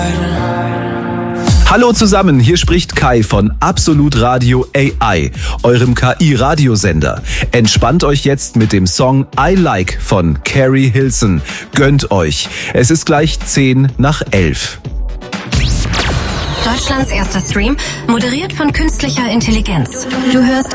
Hallo zusammen, hier spricht Kai von Absolut Radio AI, eurem KI-Radiosender. Entspannt euch jetzt mit dem Song I Like von Carrie Hilson. Gönnt euch. Es ist gleich 10:11. Deutschlands erster Stream, moderiert von künstlicher Intelligenz. Du hörst